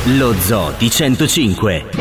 Lo Zoo di 105.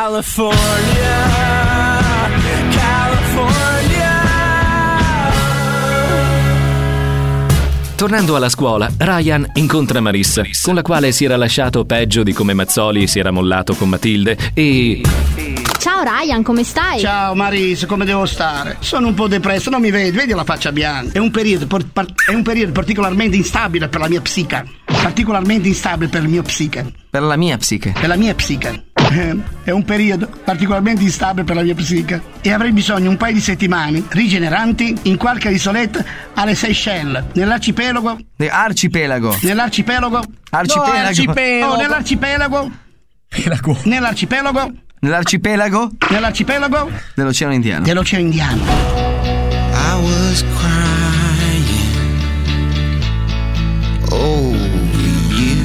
Tornando alla scuola, Ryan incontra Marissa, con la quale si era lasciato peggio di come Mazzoli si era mollato con Matilde e... Ciao Ryan, come stai? Ciao Marisa, come devo stare? Sono un po' depresso, non mi vedi la faccia bianca. È un periodo particolarmente instabile per la mia psiche. Particolarmente instabile per il mio psiche. Per la mia psiche. Per la mia psiche. È un periodo particolarmente instabile per la mia psiche e avrei bisogno un paio di settimane rigeneranti in qualche isoletta alle Seychelles, nell'arcipelago. Arcipelago. Nell'arcipelago. Arcipelago. Nell'arcipelago. Nell'arcipelago. Nell'arcipelago. Nell'arcipelago dell'Oceano Indiano. Dell'Oceano Indiano. I was crying over you.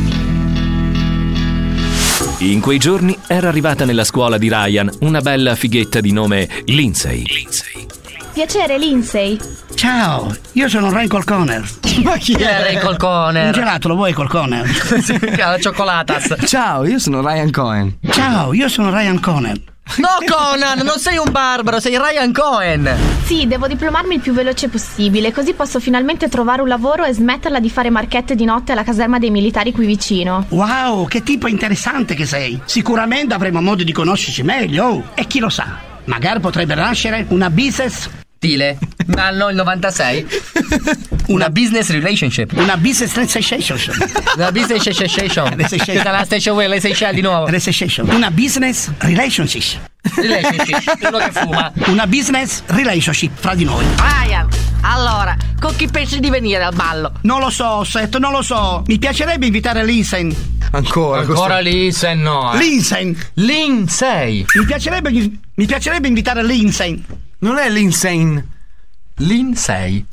In quei giorni era arrivata nella scuola di Ryan una bella fighetta di nome Lindsay. Piacere, Lindsay. Ciao, io sono Ray Colconer. Ma chi è Ray Colconer? Un gelato lo vuoi, Colconer? La cioccolatas. Ciao, io sono Ryan Cohen. Ciao, io sono Ryan Cohen. No, Conan, non sei un barbaro, sei Ryan Cohen. Sì, devo diplomarmi il più veloce possibile, così posso finalmente trovare un lavoro e smetterla di fare marchette di notte alla caserma dei militari qui vicino. Wow, che tipo interessante che sei. Sicuramente avremo modo di conoscerci meglio. Oh, e chi lo sa, magari potrebbe nascere una business... Stile, anno il 96. Una business relationship. Una business relationship. Una business relationship. La station le Seychelles di nuovo. Una business relationship. Relationship, uno che fuma. Una business relationship fra di noi. Ryan, allora, con chi pensi di venire al ballo? Non lo so, Seth, non lo so. Mi piacerebbe invitare Lindsay. Ancora Lindsay, no. Lindsay. Mi piacerebbe invitare Lindsay. Non è Lindsay. Lindsay.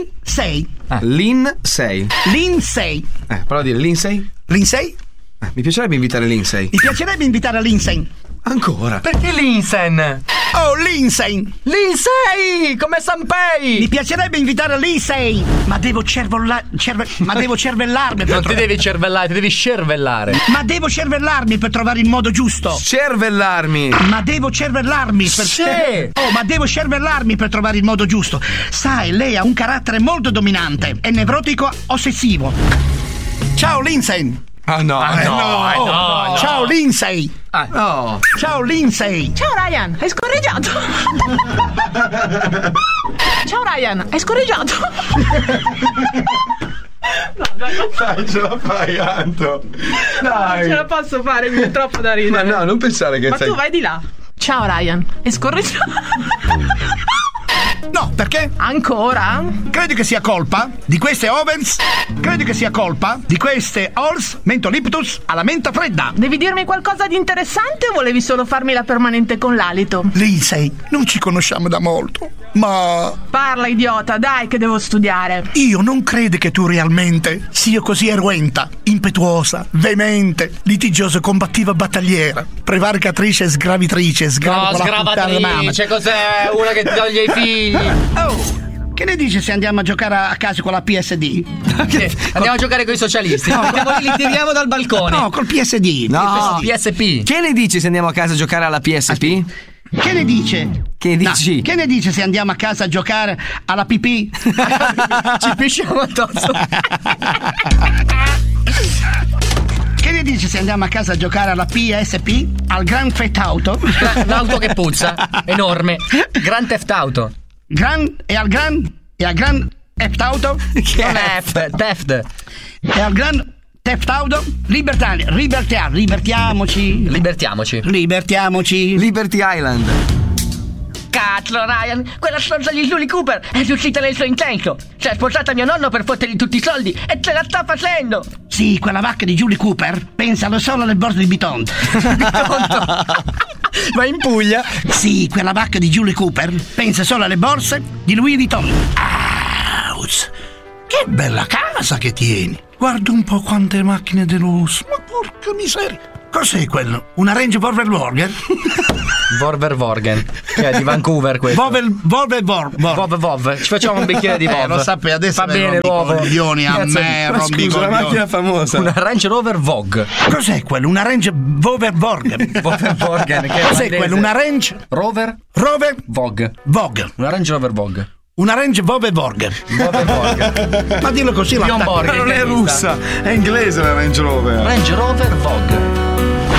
Lindsay. Prova a dire Lindsay. Lindsay? Mi piacerebbe invitare Lindsay. Mi piacerebbe invitare Lindsay. Ancora? Perché Lindsay? Oh, Lindsay! Lindsay! Come Sanpei! Mi piacerebbe invitare Lindsay! Ma devo cervellarmi per Non ti devi cervellare, ti devi cervellare. Ma devo cervellarmi per trovare il modo giusto. Cervellarmi! Ma devo cervellarmi per... Sì. Oh, ma devo cervellarmi per trovare il modo giusto. Sai, lei ha un carattere molto dominante. È nevrotico ossessivo. Ciao, Lindsay! No. Ciao Lindsay. No. Ciao Lindsay. Ciao Ryan, hai scorreggiato. Ciao Ryan, hai scorreggiato. No, Dai, ce la fai, Anto. Dai. Non ce la posso fare, mi è troppo da ridere. Ma no, non pensare che Ma sei... tu vai di là. Ciao Ryan, hai scorreggiato. No, perché? Ancora? Credi che sia colpa di queste ovens? Credi che sia colpa di queste Halls Mentoliptus alla menta fredda? Devi dirmi qualcosa di interessante o volevi solo farmi la permanente con l'alito? Lindsay, non ci conosciamo da molto, ma... Parla, idiota, dai che devo studiare. Io non credo che tu realmente sia così eruenta, impetuosa, veemente, litigiosa, combattiva, battagliera, prevaricatrice, sgravitrice, Sgravatrice, cos'è? Una che toglie i figli. Oh, che ne dici se andiamo a giocare a casa con la PSD? Andiamo a giocare con i socialisti. Andiamo lì, li tiriamo dal balcone. No, col PSD. No. PSP. Che ne dici se andiamo a casa a giocare alla PSP? Che ne dice? Che dici? No, che ne dice se andiamo a casa a giocare alla pipì? Ci pisciamo addosso. Che ne dici se andiamo a casa a giocare alla PSP? Al Grand Theft Auto? L'auto che puzza, enorme. Grand Theft Auto. E al Grand Theft Auto? Non è Theft. E al Grand Theft Auto? Libertiamoci. Liberty Island. Cazzo, Ryan, quella stronza di Julie Cooper è riuscita nel suo intento. Si è sposata mio nonno per fottergli tutti i soldi e ce la sta facendo. Sì, quella vacca di Julie Cooper pensa solo alle borse di Bitonto. Ma in Puglia? Sì, quella vacca di Julie Cooper pensa solo alle borse di Louis Vuitton. Aus, che bella casa che tieni. Guarda un po' quante macchine di lusso. Ma porca miseria. Cos'è quello? Una Range Rover Burger? Vorgen, che è di Vancouver questo. Vov. Ci facciamo un bicchiere di Vov. Lo sapevo, adesso va bene l'uovo. Coglioni a me, rompi scusa, una macchina famosa. Una Range Rover Vogue. Cos'è quello? Una Range Rover Vorgen. Vorgen, che Cos'è quello? Una Range Rover Vogue. Una Range Rover Vogue. Una Range Rover Vorgen. Ma dillo così, Bjorn Borg, Ma non è russa, è inglese la Range Rover. Range Rover Vogue.